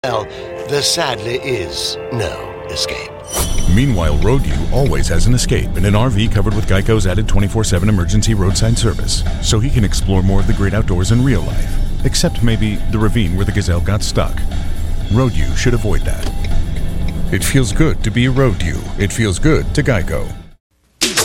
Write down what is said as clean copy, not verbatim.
Well, there sadly is no escape. Meanwhile, Roadview always has an escape in an RV covered with Geico's added 24/7 emergency roadside service, so he can explore more of the great outdoors in real life, except maybe the ravine where the gazelle got stuck. Roadview should avoid that. It feels good to be Roadview. It feels good to Geico.